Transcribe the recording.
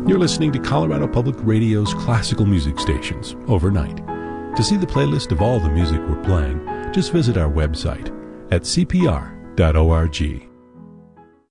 You're listening to Colorado Public Radio's classical music stations overnight. To see the playlist of all the music we're playing, just visit our website at cpr.org.